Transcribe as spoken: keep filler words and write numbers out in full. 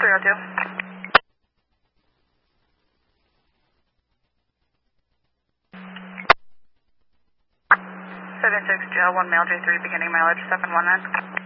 three oh two. seven six J L one mail J three beginning mileage seven one nine.